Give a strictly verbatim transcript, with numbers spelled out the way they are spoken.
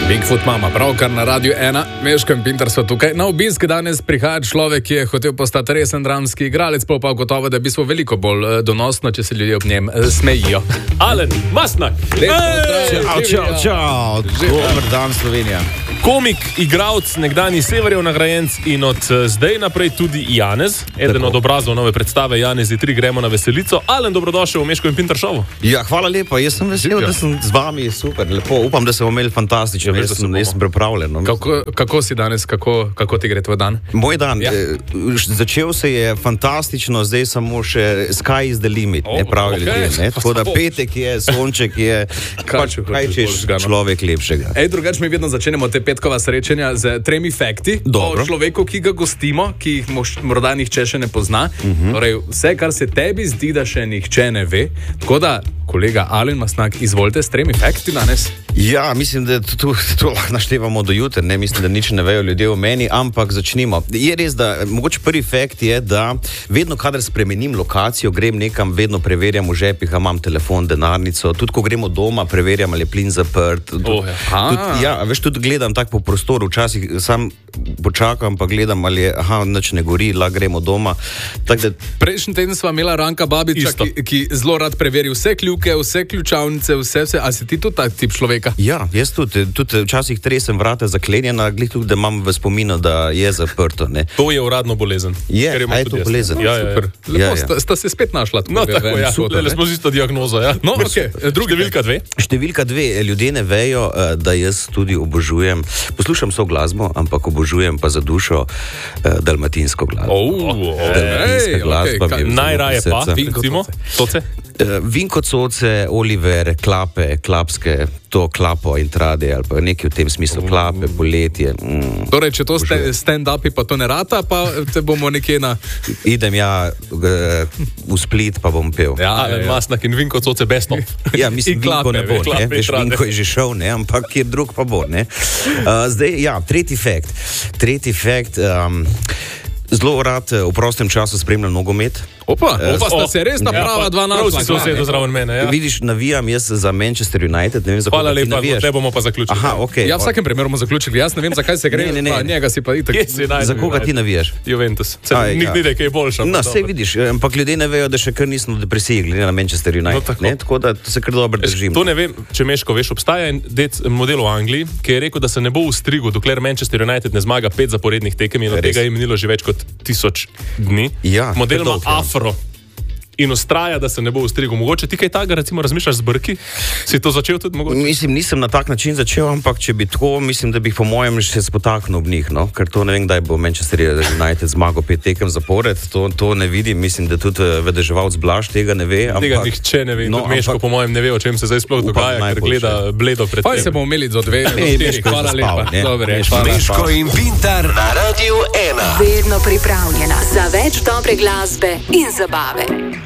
Bigfoot mama, pravkar na Radiu ena, Meško in Pintar so tukaj. Na obisk danes prihaja človek, ki je hotel postati resen dramski igralec, pa gotovo, da bi bilo veliko bolj donosno, če se ljudje ob njem smejijo. Alen Masnak! Čau, čau, čau! Dober dan, Slovenija. Komik, igralec, nekdani Severjev nagrajenec in od zdaj naprej tudi Janez, eden Tako. od obrazov nove predstave Janezi tri, gremo na veselico. Alen, dobrodošel v Meško in Pintar šovu. Ja, hvala lepa, jaz sem vesel, da sem z vami, super, lepo, upam, da sem imel fantastično, jaz sem, sem pripravljen. No. Kako, kako si danes, kako, kako ti gre tvoj dan? Moj dan, ja. eh, začel se je fantastično, zdaj samo še sky is the limit, oh, ne pravi okay. ljudje, ne? Tako da petek je, sonček je, pač, kaj češ človek lepšega. Ej, drugač mi vedno začenjamo te petkova srečanja z tremi fakti Dobro. o človeku, ki ga gostimo, ki jih morda nihče še ne pozna. Uh-huh. Torej, vse, kar se tebi zdi, da še nihče ne ve. Tako da, kolega Alen Masnak, izvolite s tremi fakti danes. Ja, mislim, da to, to lahko naštevamo do jutra, ne mislim, da nič ne vejo ljudje o meni, ampak začnimo. Je res, da mogoče prvi fakt je, da vedno, kadar spremenim lokacijo, grem nekam, vedno preverjam v žepih, a imam telefon, denarnico, tudi ko gremo doma, preverjam, ali je plin zaprt. Tudi, oh, ja. tudi, ja, veš, tudi gledam tako po prostoru, včasih sam počakam, pa gledam, ali je, aha, nič ne gori, la gremo doma. Tak, da... Prejšnji teden sva imela Ranka Babiča, ki, ki zelo rad preveri vse kljuke, vse ključavnice, vse, vse. A si ti tudi tak tip človeka? Ja, jaz tudi, tudi včasih tresem vrata zaklenjena, glih tudi, da imam v spominu, da je zaprto. Ne. To je uradno bolezen. Je, a je to bolezen? Ja, ja, ja. Lepo, ja, ja. Sta, sta se spet našla. No, tako, ja, le smo z isto diagnozo, ja. No, okay. Drugi, številka dve. Številka dve, ljudje ne vejo, da jaz tudi obožujem, poslušam so glasbo, ampak obožujem pa za dušo dalmatinsko glasbo. Oh, oh, dalmatinska ej, glasba. Okay, najraje pa, recimo, soce? Vinko Coce, Oliver, Klape, Klapske, to Klapo Intrade ali pa nekaj v tem smislu, Klape, Poletje. Mm, torej, če to stand-upi pa to ne rata, pa te bomo nekje na... Idem ja v Split, pa bom pel. Ja, ja, ja. Masnak in Vinko Coce bestno. Ja, mislim, Vinko ne bo, ne? Veš, Vinko je že šel, ne? Ampak kjer drug pa bo, ne? Uh, zdaj, ja, tretji fakt. Tretji fakt, um, zelo rad v prostem času spremljam nogomet. Opa, opa, sta se res naprava dva na dva. Zraven mene, ja. Vidiš, navijam jaz za Manchester United, ne vem, za Hvala lepa, te bomo pa zaključili. Aha, okej. Ja, v vsakem primeru bomo zaključili. Jaz ne vem, zakaj se gre. Ne, ne, ne. Pa, njega si pa itak. Za koga ti navijaš? Juventus. Nikdy ne kaj boljša. No, sej vidiš, ampak ljudje ne vejo, da še kar nisem v depresiji glede na Manchester United. No, tako. Ne, tako da se kar dobro držim. To ne vem, če Meško veš, obstaja en model v Angliji, ki je rekel, da se ne bo ustrigel, dokler Manchester United ne zmaga pet zaporednih tekem in od tega je minilo že več kot tisoč dni. Ja, model ima afro. In ustraja, da se ne bo ustrigel. Mogoče ti kaj takega, recimo, razmišljaš z brki? Si to začel tudi mogoče? Mislim, nisem na tak način začel, ampak če bi tako, mislim, da bi po mojem še spotaknil ob njih, no? Ker to ne vem, kdaj bo Manchester United zmagal pet tekem zapored, to, to ne vidim, mislim, da tudi vedeževalc Blaž tega ne ve. Ampak... Tega nihče ne ve, no, Meško ampak... po mojem ne ve, o čem se zdaj sploh dogaja, ker gleda bledo pred tem. Pa se bomo imeli do dve, hvala lepa. Dobre, Meško in Pintar na Radiu ena. Vedno pripravljena za več dobre glasbe in zabave.